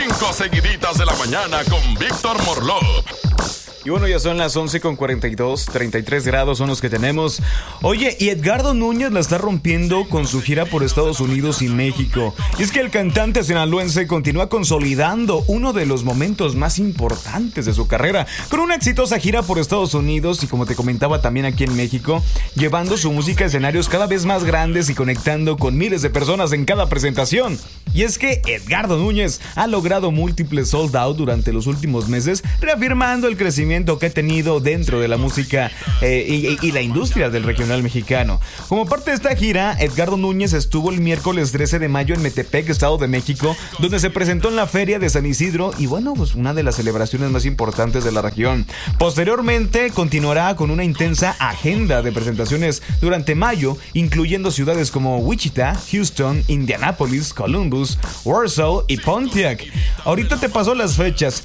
5 seguiditas de la mañana con Víctor Morlov. Y bueno, ya son las 11:42, 33 grados son los que tenemos. Oye, y Edgardo Núñez la está rompiendo con su gira por Estados Unidos y México. Y es que el cantante sinaloense continúa consolidando uno de los momentos más importantes de su carrera, con una exitosa gira por Estados Unidos y, como te comentaba, también aquí en México, llevando su música a escenarios cada vez más grandes y conectando con miles de personas en cada presentación. Y es que Edgardo Núñez ha logrado múltiples sold out durante los últimos meses, reafirmando el crecimiento que ha tenido dentro de la música y la industria del regional mexicano. Como parte de esta gira, Edgardo Núñez estuvo el miércoles 13 de mayo en Metepec, Estado de México, donde se presentó en la Feria de San Isidro y, bueno, pues una de las celebraciones más importantes de la región. Posteriormente continuará con una intensa agenda de presentaciones durante mayo, incluyendo ciudades como Wichita, Houston, Indianapolis, Columbus, Warsaw y Pontiac. Ahorita te paso las fechas.